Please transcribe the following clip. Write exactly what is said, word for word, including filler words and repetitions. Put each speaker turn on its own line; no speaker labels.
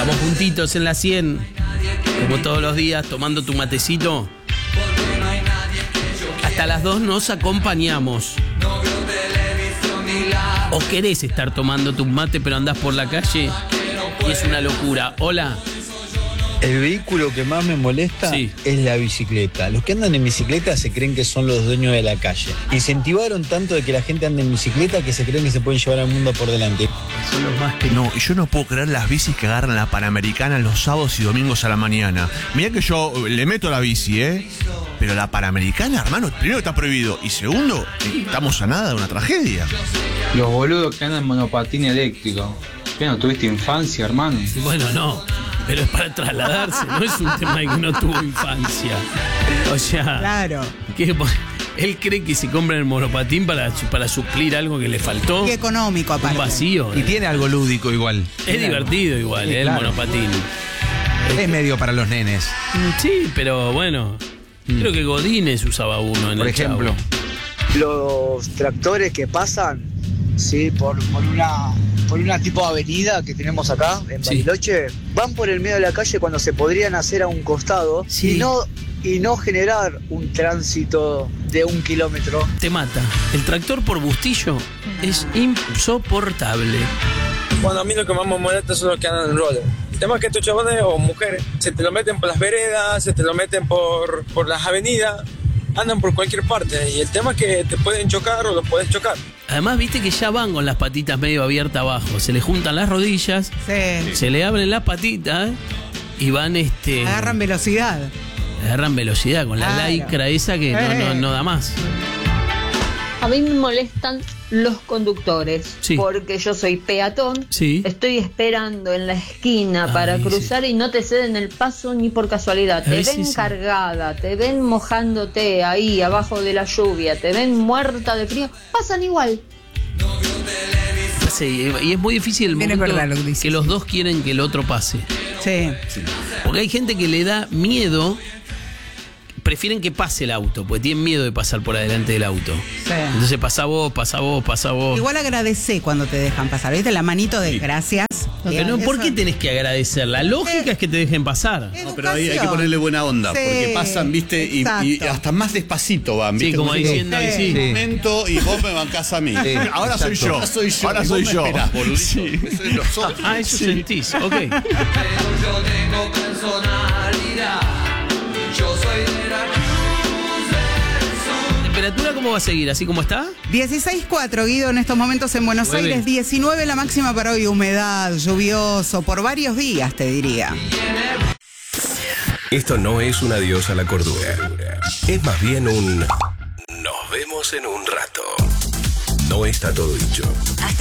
Estamos juntitos en la cien, como todos los días, tomando tu matecito. Hasta las dos nos acompañamos. ¿O querés estar tomando tu mate pero andás por la calle y es una locura? Hola.
El vehículo que más me molesta sí. es la bicicleta. Los que andan en bicicleta se creen que son los dueños de la calle. Incentivaron tanto de que la gente ande en bicicleta que se creen que se pueden llevar al mundo por delante.
Son los más que... No, yo no puedo creer las bicis que agarran la Panamericana los sábados y domingos a la mañana. Mirá que yo le meto la bici, ¿eh? Pero la Panamericana, hermano, primero está prohibido. Y segundo, estamos a nada de una tragedia.
Los boludos que andan en monopatín eléctrico. ¿Qué no tuviste infancia, hermano?
Bueno, no. Pero es para trasladarse, no es un tema de que no tuvo infancia. O sea,
claro.
Que él cree que se compra el monopatín para, para suplir algo que le faltó.
Qué económico, aparte.
Un vacío.
Y eh. tiene algo lúdico igual.
Es
tiene
divertido
algo.
igual,
Sí,
eh,
claro.
el monopatín.
Es medio para los nenes.
Sí, pero bueno. Mm. Creo que Godínez usaba uno en
Por
el
ejemplo.
Chavo. Los tractores que pasan, sí, por, por una... por una tipo de avenida que tenemos acá en Bariloche, sí. van por el medio de la calle cuando se podrían hacer a un costado sí. y no y no generar un tránsito de un kilómetro.
Te mata. El tractor por Bustillo es insoportable.
Bueno, a mí lo que más me molesta son los que andan en roller. El tema es que estos chavales o mujeres se te lo meten por las veredas, se te lo meten por, por las avenidas, andan por cualquier parte y el tema es que te pueden chocar o los puedes chocar.
Además, viste que ya van con las patitas medio abiertas abajo. Se les juntan las rodillas,
sí.
se le abren las patitas y van este.
Agarran velocidad.
Agarran velocidad con la claro. lycra esa que eh. no, no, no da más.
A mí me molestan los conductores,
sí.
porque yo soy peatón,
sí.
estoy esperando en la esquina Ay, para cruzar sí. y no te ceden el paso ni por casualidad. Te
Ay,
ven
sí,
cargada, sí. te ven mojándote ahí abajo de la lluvia, te ven muerta de frío, pasan igual.
Sí, y es muy difícil el momento
verdad lo que, dice,
que los dos quieren que el otro pase.
Sí.
sí. Porque hay gente que le da miedo. Prefieren que pase el auto, porque tienen miedo de pasar por adelante del auto.
Sí.
Entonces pasa vos, pasa vos, pasa vos.
Igual agradecé cuando te dejan pasar, ¿viste? La manito de sí. gracias.
No, pero no, ¿por qué tenés que agradecer? La lógica eh, es que te dejen pasar.
No, pero ahí hay que ponerle buena onda, sí, porque pasan, ¿viste? Y, y hasta más despacito van, ¿viste?
Sí, como, como diciendo,
sí.
sí.
Un momento y vos me bancás a mí.
Sí,
ahora
exacto.
soy yo. Ahora soy yo. Ahora soy yo. Esperás, sí. Eso es los otros.
Ah, eso sí. sentís, ok.
Pero yo tengo personalidad. Yo soy de la
¿Temperatura cómo va a seguir? ¿Así como está?
dieciséis punto cuatro, Guido, en estos momentos en Buenos nueve. Aires. diecinueve la máxima para hoy. Humedad, lluvioso, por varios días, te diría.
Esto no es un adiós a la cordura. Es más bien un... Nos vemos en un rato. No está todo dicho. Hasta